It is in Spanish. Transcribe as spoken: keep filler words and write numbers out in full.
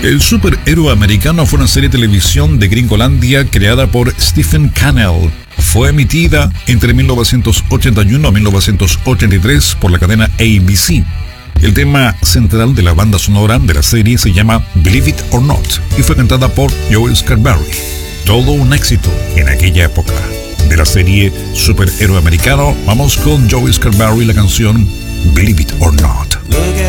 El superhéroe americano fue una serie de televisión de Gringolandia creada por Stephen Cannell. Fue emitida entre mil novecientos ochenta y uno a mil novecientos ochenta y tres por la cadena A B C. El tema central de la banda sonora de la serie se llama Believe It or Not y fue cantada por Joe Scarborough. Todo un éxito en aquella época. De la serie Superhéroe Americano, vamos con Joe Scarborough y la canción Believe It or Not.